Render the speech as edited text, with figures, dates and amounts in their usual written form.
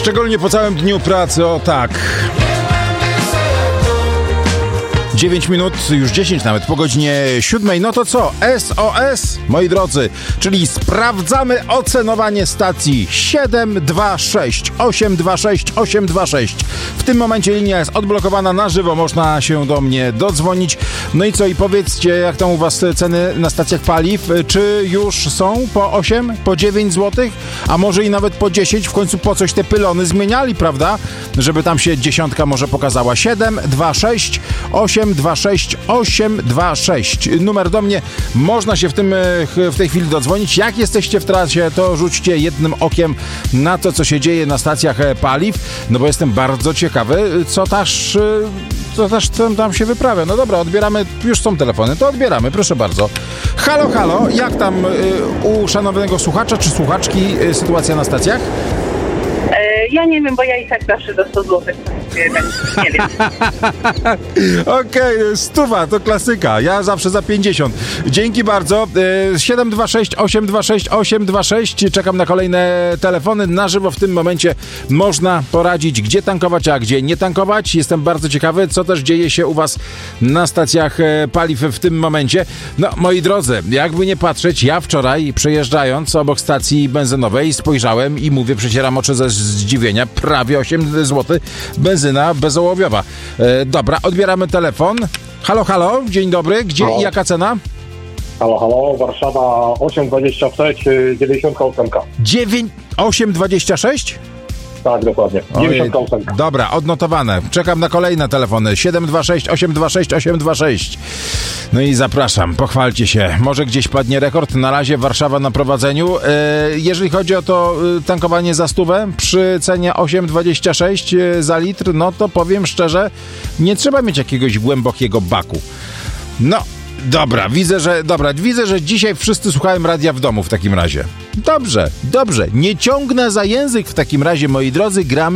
Szczególnie po całym dniu pracy, o tak. 9 minut, już 10 nawet, po godzinie 7. No to co? SOS, moi drodzy, czyli sprawdzamy ocenowanie stacji 726 826 826. W tym momencie linia jest odblokowana na żywo, można się do mnie dodzwonić. No i co? I powiedzcie, jak tam u was ceny na stacjach paliw? Czy już są po 8, po 9 zł? A może i nawet po 10? W końcu po coś te pylony zmieniali, prawda? Żeby tam się dziesiątka może pokazała. 726 826 826. Numer do mnie. Można się w tej chwili dodzwonić. Jak jesteście w trasie, to rzućcie jednym okiem na to, co się dzieje na stacjach paliw. No bo jestem bardzo ciekawy, co też tam się wyprawia. No dobra, odbieramy. Już są telefony, to odbieramy. Proszę bardzo. Halo, halo. Jak tam u szanownego słuchacza czy słuchaczki sytuacja na stacjach? Ja nie wiem, bo ja i tak zawsze do 100 zł. Nie wiem. Okej, 100 to klasyka. Ja zawsze za 50. Dzięki bardzo. 726 826 826. Czekam na kolejne telefony. Na żywo w tym momencie można poradzić, gdzie tankować, a gdzie nie tankować. Jestem bardzo ciekawy, co też dzieje się u was na stacjach paliw w tym momencie. No, moi drodzy, jakby nie patrzeć, ja wczoraj przejeżdżając obok stacji benzynowej spojrzałem i mówię, przecieram oczy ze zdziwienia, prawie 8 zł benzyna bezołowiowa. Dobra, odbieramy telefon. Halo, halo, dzień dobry. Gdzie i jaka cena? Halo, halo, Warszawa 826 98. 826? Tak, dokładnie. 98. Dobra, odnotowane. Czekam na kolejne telefony. 726 826 826. No i zapraszam, pochwalcie się. Może gdzieś padnie rekord. Na razie Warszawa na prowadzeniu. Jeżeli chodzi o to tankowanie za 100 przy cenie 8,26 za litr, no to powiem szczerze, nie trzeba mieć jakiegoś głębokiego baku. No, dobra, widzę, że dzisiaj wszyscy słuchają radia w domu w takim razie. Dobrze, nie ciągnę za język w takim razie, moi drodzy, gramy